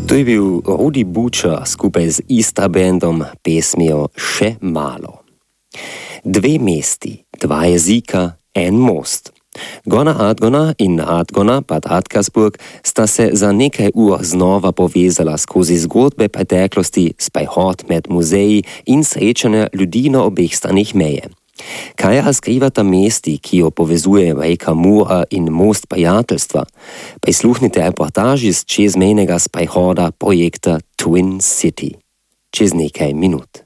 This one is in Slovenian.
To je bil Rudi Bučar skupaj z Istra bandom pesmijo Še malo. Dve mesti, dva jezika, en most. Gona Adgona in Adgona Bad Radkersburg sta se za nekaj ur znova povezala skozi zgodbe preteklosti, sprehod med muzeji in srečanja ljudi na obeh stranih meje. Kaj razkrivata mesti, ki jo povezuje reka Mura in most prijateljstva? Prisluhnite reportaži z čezmejnega sprehoda projekta Twin City. Čez nekaj minut.